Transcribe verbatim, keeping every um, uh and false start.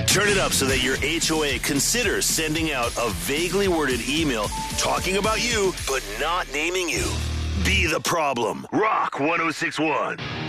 Turn it up so that your H O A considers sending out a vaguely worded email talking about you, but not naming you. Be the problem. Rock one oh six one.